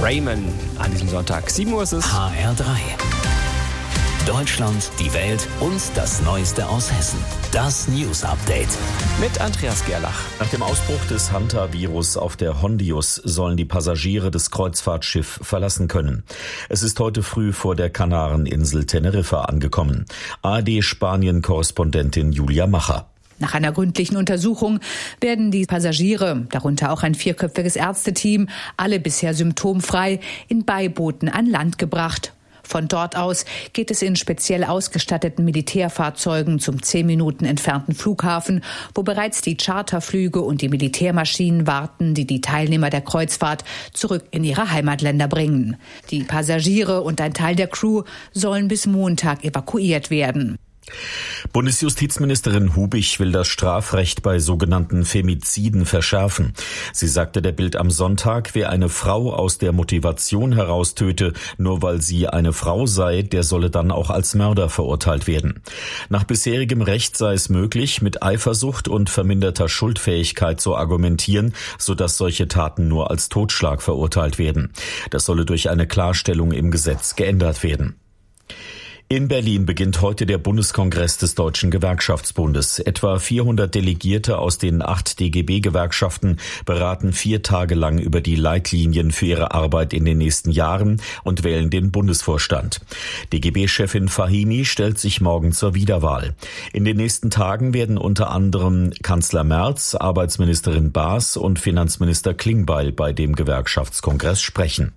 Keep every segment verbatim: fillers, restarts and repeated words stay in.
Raymond an diesem Sonntag. sieben Uhr ist es. H R drei. Deutschland, die Welt und das Neueste aus Hessen. Das News Update. Mit Andreas Gerlach. Nach dem Ausbruch des Hanta-Virus auf der Hondius sollen die Passagiere des Kreuzfahrtschiff verlassen können. Es ist heute früh vor der Kanareninsel Teneriffa angekommen. A R D-Spanien-Korrespondentin Julia Macher. Nach einer gründlichen Untersuchung werden die Passagiere, darunter auch ein vierköpfiges Ärzteteam, alle bisher symptomfrei, in Beibooten an Land gebracht. Von dort aus geht es in speziell ausgestatteten Militärfahrzeugen zum zehn Minuten entfernten Flughafen, wo bereits die Charterflüge und die Militärmaschinen warten, die die Teilnehmer der Kreuzfahrt zurück in ihre Heimatländer bringen. Die Passagiere und ein Teil der Crew sollen bis Montag evakuiert werden. Bundesjustizministerin Hubich will das Strafrecht bei sogenannten Femiziden verschärfen. Sie sagte der Bild am Sonntag, wer eine Frau aus der Motivation heraus töte, nur weil sie eine Frau sei, der solle dann auch als Mörder verurteilt werden. Nach bisherigem Recht sei es möglich, mit Eifersucht und verminderter Schuldfähigkeit zu argumentieren, sodass solche Taten nur als Totschlag verurteilt werden. Das solle durch eine Klarstellung im Gesetz geändert werden. In Berlin beginnt heute der Bundeskongress des Deutschen Gewerkschaftsbundes. Etwa vierhundert Delegierte aus den acht D G B-Gewerkschaften beraten vier Tage lang über die Leitlinien für ihre Arbeit in den nächsten Jahren und wählen den Bundesvorstand. D G B-Chefin Fahimi stellt sich morgen zur Wiederwahl. In den nächsten Tagen werden unter anderem Kanzler Merz, Arbeitsministerin Baas und Finanzminister Klingbeil bei dem Gewerkschaftskongress sprechen.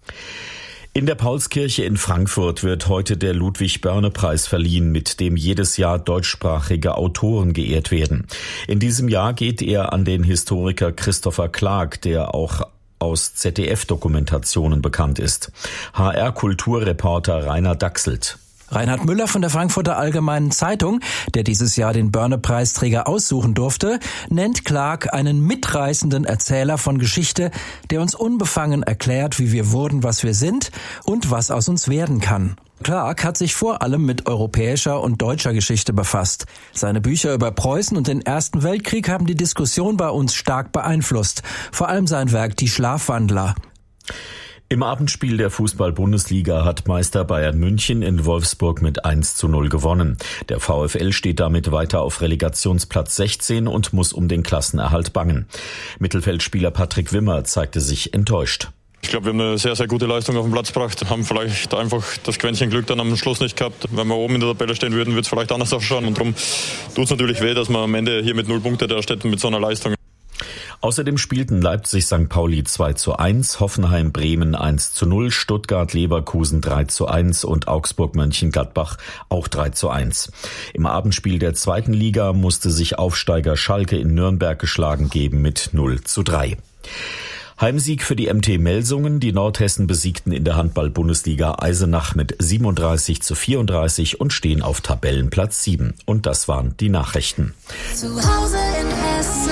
In der Paulskirche in Frankfurt wird heute der Ludwig-Börne-Preis verliehen, mit dem jedes Jahr deutschsprachige Autoren geehrt werden. In diesem Jahr geht er an den Historiker Christopher Clark, der auch aus Z D F-Dokumentationen bekannt ist. H R-Kulturreporter Rainer Dachselt. Reinhard Müller von der Frankfurter Allgemeinen Zeitung, der dieses Jahr den Börne-Preisträger aussuchen durfte, nennt Clark einen mitreißenden Erzähler von Geschichte, der uns unbefangen erklärt, wie wir wurden, was wir sind und was aus uns werden kann. Clark hat sich vor allem mit europäischer und deutscher Geschichte befasst. Seine Bücher über Preußen und den Ersten Weltkrieg haben die Diskussion bei uns stark beeinflusst. Vor allem sein Werk Die Schlafwandler. Im Abendspiel der Fußball-Bundesliga hat Meister Bayern München in Wolfsburg mit eins zu null gewonnen. Der VfL steht damit weiter auf Relegationsplatz sechzehn und muss um den Klassenerhalt bangen. Mittelfeldspieler Patrick Wimmer zeigte sich enttäuscht. Ich glaube, wir haben eine sehr, sehr gute Leistung auf den Platz gebracht, haben vielleicht einfach das Quäntchen Glück dann am Schluss nicht gehabt. Wenn wir oben in der Tabelle stehen würden, würde es vielleicht anders ausschauen. Und darum tut es natürlich weh, dass man am Ende hier mit null Punkte da steht mit so einer Leistung. Außerdem spielten Leipzig Sankt Pauli zwei zu eins, Hoffenheim Bremen eins zu null, Stuttgart Leverkusen drei zu eins und Augsburg Mönchengladbach auch drei zu eins. Im Abendspiel der zweiten Liga musste sich Aufsteiger Schalke in Nürnberg geschlagen geben mit null zu drei. Heimsieg für die M T Melsungen. Die Nordhessen besiegten in der Handball-Bundesliga Eisenach mit siebenunddreißig zu vierunddreißig und stehen auf Tabellenplatz sieben. Und das waren die Nachrichten. Zu Hause in Hessen.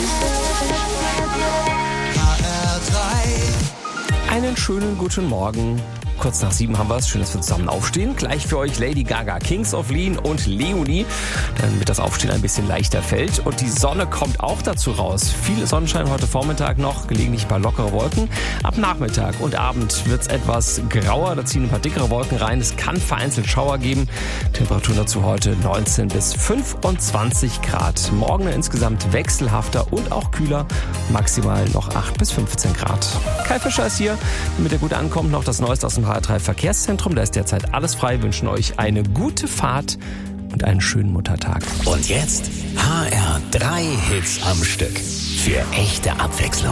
Einen schönen guten Morgen. Kurz nach sieben haben wir es. Schön, dass wir zusammen aufstehen. Gleich für euch Lady Gaga, Kings of Leon und Leonie, damit das Aufstehen ein bisschen leichter fällt. Und die Sonne kommt auch dazu raus. Viel Sonnenschein heute Vormittag noch, gelegentlich ein paar lockere Wolken. Ab Nachmittag und Abend wird es etwas grauer. Da ziehen ein paar dickere Wolken rein. Es kann vereinzelt Schauer geben. Temperaturen dazu heute neunzehn bis fünfundzwanzig Grad. Morgen insgesamt wechselhafter und auch kühler. Maximal noch acht bis fünfzehn Grad. Kai Fischer ist hier, damit er gut ankommt. Noch das Neueste aus dem H R drei Verkehrszentrum. Da ist derzeit alles frei. Wir wünschen euch eine gute Fahrt und einen schönen Muttertag. Und jetzt H R drei Hits am Stück. Für echte Abwechslung.